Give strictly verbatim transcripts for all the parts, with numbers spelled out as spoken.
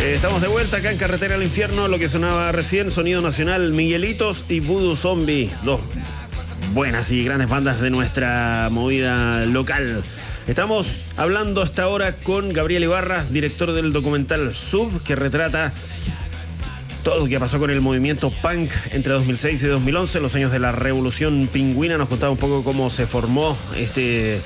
Eh, estamos de vuelta acá en Carretera al Infierno. Lo que sonaba recién, Sonido Nacional, Miguelitos y Voodoo Zombie. Dos buenas y grandes bandas de nuestra movida local. Estamos hablando hasta ahora con Gabriel Ibarra, director del documental Sub, que retrata todo lo que pasó con el movimiento punk entre dos mil seis y dos mil once, los años de la Revolución Pingüina. Nos contaba un poco cómo se formó este...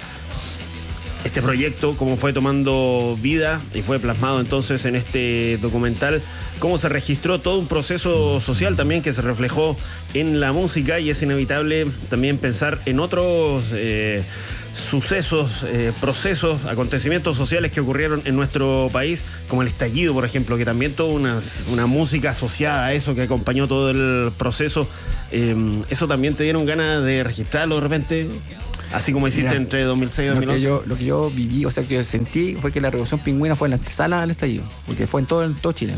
este proyecto, cómo fue tomando vida y fue plasmado entonces en este documental, cómo se registró todo un proceso social también que se reflejó en la música, y es inevitable también pensar en otros eh, sucesos, eh, procesos, acontecimientos sociales que ocurrieron en nuestro país, como el estallido, por ejemplo, que también toda una, una música asociada a eso que acompañó todo el proceso. Eh, ¿Eso también te dieron ganas de registrarlo de repente? Así como hiciste Mira, entre dos mil seis y dos mil once. Lo que, yo, lo que yo viví, o sea, que yo sentí fue que la Revolución Pingüina fue en la antesala al estallido, porque fue en todo, en todo Chile.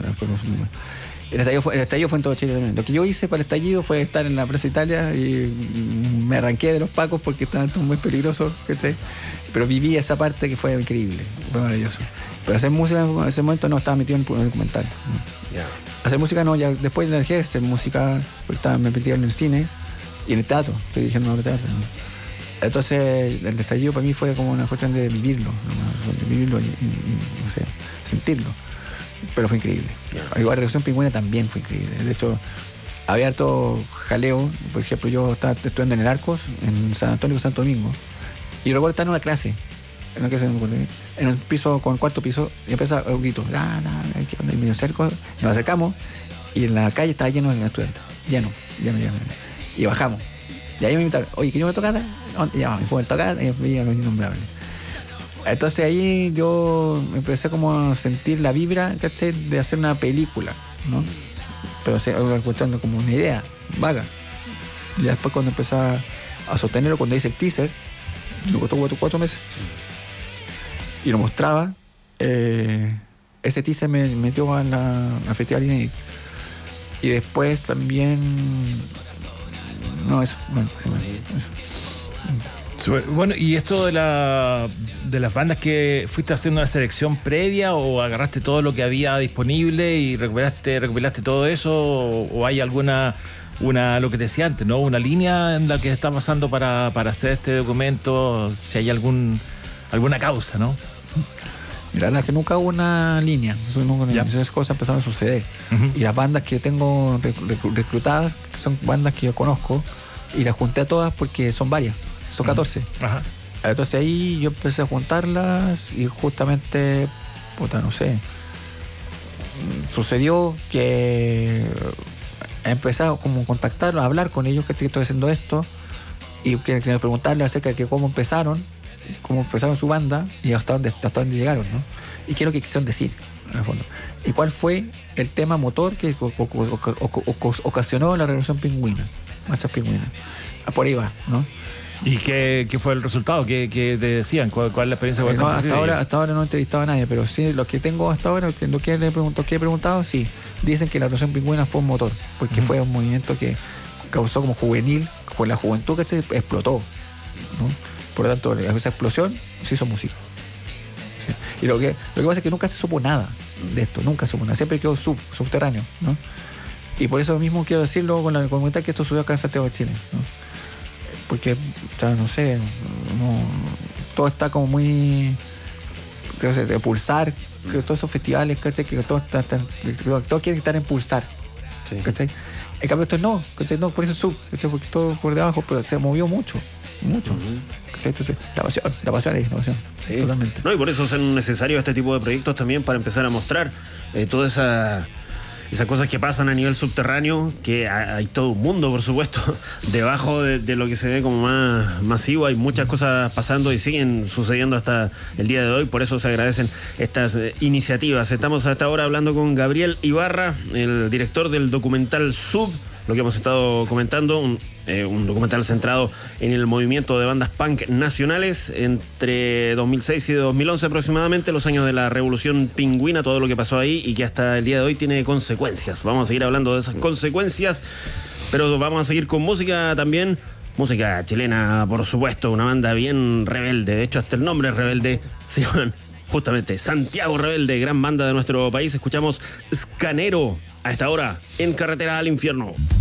El estallido, fue, el estallido fue en todo Chile también. Lo que yo hice para el estallido fue estar en la Plaza Italia y me arranqué de los pacos porque estaban todos muy peligrosos, ¿cachai? Pero viví esa parte que fue increíble, fue maravilloso. Pero hacer música en ese momento no estaba metido en el documental. ¿No? Yeah. Hacer música no, ya después dejé de hacer música, porque estaba, me metí en el cine y en el teatro, estoy dirigiendo el teatro, ¿no? Entonces el estallido para mí fue como una cuestión de vivirlo, ¿no? De vivirlo y, y, y no sé, sentirlo. Pero fue increíble. Yeah. Igual la Revolución Pingüina también fue increíble. De hecho, había harto jaleo. Por ejemplo, yo estaba estudiando en el Arcos, en San Antonio y Santo Domingo, y recuerdo estar en una clase, en una clase en el piso, con el cuarto piso, y empieza un grito, ah, no, ¿qué onda? Y me acerco, nos acercamos, y en la calle estaba lleno de estudiantes, lleno, lleno, lleno. Y bajamos. Y ahí me invitaron, oye, ¿qué yo me tocata? Y ya, me fue el tocata y me los innombrables. Entonces ahí yo empecé como a sentir la vibra, ¿cachai? De hacer una película, ¿no? Pero se iba escuchando como una idea vaga. Y después cuando empecé a, a sostenerlo, cuando hice el teaser, lo costó cuatro, cuatro meses, y lo mostraba, eh, ese teaser me metió a la, a Festival Inédit. Y después también... No, eso, bueno, eso. Super. Bueno, ¿y esto de la de las bandas que fuiste haciendo una selección previa o agarraste todo lo que había disponible y recuperaste, recuperaste todo eso, o, o hay alguna, una, lo que te decía antes, ¿no? Una línea en la que está pasando para, para hacer este documento, si hay algún alguna causa, ¿no? Mira, la verdad es que nunca hubo una línea, eso nunca, esas cosas empezaron a suceder. Uh-huh. Y las bandas que yo tengo reclutadas, que son bandas que yo conozco, y las junté a todas porque son varias, son catorce. Uh-huh. Entonces ahí yo empecé a juntarlas y justamente, puta, no sé, sucedió que empecé a como contactarlos, a hablar con ellos, que estoy haciendo esto, y que, que preguntarles acerca de que cómo empezaron, cómo empezaron su banda y hasta dónde, hasta dónde llegaron, ¿no? Y qué es lo que quisieron decir, en el fondo. Y cuál fue el tema motor que ocasionó la Revolución Pingüina, Marchas Pingüinas. Por ahí va, ¿no? ¿Y qué, qué fue el resultado? ¿Qué, qué te decían? ¿Cuál, cuál es la experiencia? Eh, no, hasta, ahora, hasta ahora no he entrevistado a nadie, pero sí, lo que tengo hasta ahora, lo que, le pregunto, que he preguntado, sí, dicen que la Revolución Pingüina fue un motor, porque uh-huh. fue un movimiento que causó como juvenil, con la juventud que se explotó, ¿no? Por lo tanto, esa explosión se hizo música. ¿Sí? Y lo que, lo que pasa es que nunca se supo nada de esto, nunca se supo nada, siempre quedó sub, subterráneo, ¿no? Y por eso mismo quiero decirlo con la comunidad que esto sucedió acá en Santiago de Chile, ¿no? Porque, o sea, no sé, no, todo está como muy, no sé, de pulsar, que todos esos festivales, ¿cachai? Que todos todo quieren estar en pulsar, sí. ¿Cachai? En cambio esto no, ¿cachai? No, por eso sub, ¿cachai? Porque todo por debajo, pero se movió mucho, mucho. Uh-huh. Entonces, la pasión, la pasión es la pasión, sí. Totalmente. No, y por eso son necesarios este tipo de proyectos también para empezar a mostrar eh, toda esa... esas cosas que pasan a nivel subterráneo, que hay todo un mundo, por supuesto, debajo de, de lo que se ve como más masivo. Hay muchas cosas pasando y siguen sucediendo hasta el día de hoy, por eso se agradecen estas eh, iniciativas. Estamos hasta ahora hablando con Gabriel Ibarra, el director del documental Sub, lo que hemos estado comentando, un, eh, un documental centrado en el movimiento de bandas punk nacionales entre dos mil seis y dos mil once aproximadamente, los años de la Revolución Pingüina, todo lo que pasó ahí y que hasta el día de hoy tiene consecuencias. Vamos a seguir hablando de esas consecuencias, pero vamos a seguir con música también, música chilena, por supuesto, una banda bien rebelde, de hecho hasta el nombre es rebelde, se llaman Justamente, Santiago Rebelde, gran banda de nuestro país. Escuchamos Scanero a esta hora en Carretera al Infierno.